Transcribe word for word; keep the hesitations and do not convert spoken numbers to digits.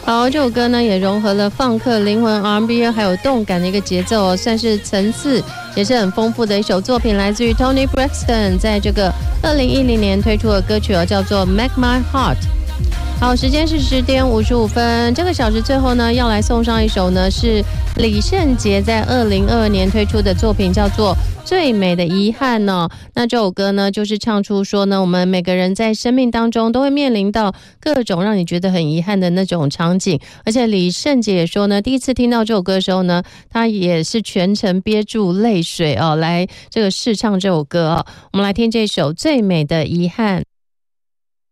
好，这首歌呢也融合了放克、灵魂、R and B 还有动感的一个节奏，算是层次也是很丰富的一首作品，来自于 Toni Braxton 在这个二零一零年推出的歌曲哦，叫做 Make My Heart。好，时间是十点五十五分。这个小时最后呢，要来送上一首呢，是李圣杰在二零二二年推出的作品，叫做《最美的遗憾》呢。那这首歌呢，就是唱出说呢，我们每个人在生命当中都会面临到各种让你觉得很遗憾的那种场景。而且李圣杰也说呢，第一次听到这首歌的时候呢，他也是全程憋住泪水哦，来这个试唱这首歌哦。我们来听这首《最美的遗憾》。